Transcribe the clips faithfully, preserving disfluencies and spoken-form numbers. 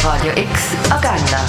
Radio X Agenda.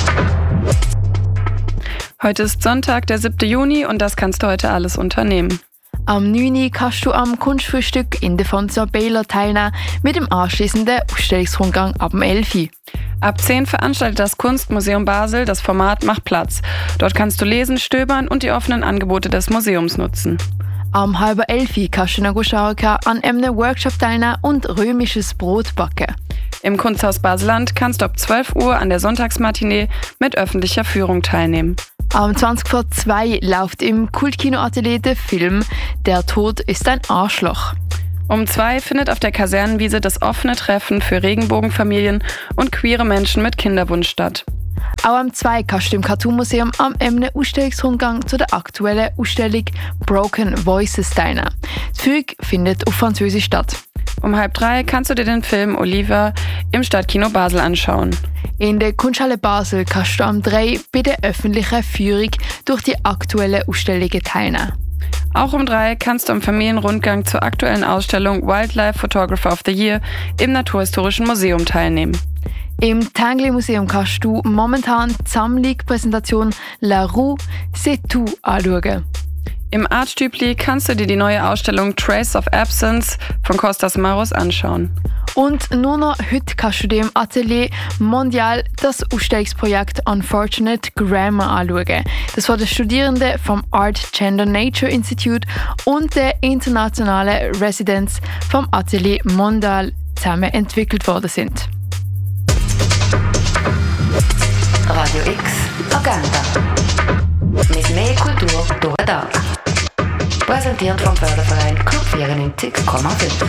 Heute ist Sonntag, der siebte Juni, und das kannst du heute alles unternehmen. Am neun Uhr kannst du am Kunstfrühstück in der Fonsa Baylor teilnehmen mit dem anschließenden Ausstellungsrundgang ab dem elf Uhr. Ab zehn veranstaltet das Kunstmuseum Basel das Format Mach Platz. Dort kannst du lesen, stöbern und die offenen Angebote des Museums nutzen. Am halber elf Uhr kannst du noch schauen, an einem Workshop teilnehmen und römisches Brot backen. Im Kunsthaus Basel-Land kannst du ab zwölf Uhr an der Sonntagsmatinee mit öffentlicher Führung teilnehmen. Am zwanzig vor zwei läuft im Kultkinoatelier der Film ‹Der Tod ist ein Arschloch›. Um zwei findet auf der Kasernenwiese das offene Treffen für Regenbogenfamilien und queere Menschen mit Kinderwunsch statt. Auch am zwei kannst du im Cartoon Museum am einem Ausstellungsrundgang zu der aktuellen Ausstellung Broken Voices teilnehmen. Die Führung findet auf Französisch statt. Um halb drei kannst du dir den Film Oliver im Stadtkino Basel anschauen. In der Kunsthalle Basel kannst du am drei bei der öffentlichen Führung durch die aktuellen Ausstellungen teilnehmen. Auch um drei kannst du am Familienrundgang zur aktuellen Ausstellung Wildlife Photographer of the Year im Naturhistorischen Museum teilnehmen. Im Tinguely Museum kannst du momentan die Sammlung-Präsentation La Rue, c'est tout anschauen. Im Artstübli kannst du dir die neue Ausstellung Trace of Absence von Kostas Maros anschauen. Und nur noch heute kannst du dir im Atelier Mondial das Ausstellungsprojekt Unfortunate Grammar anschauen. Das von den Studierenden vom Art Gender Nature Institute und der internationalen Residenz vom Atelier Mondial zusammen entwickelt worden sind. Radio X Agenda. Mit mehr Kultur durch den Tag. Präsentiert vom Förderverein Club vierundneunzig Komma fünf.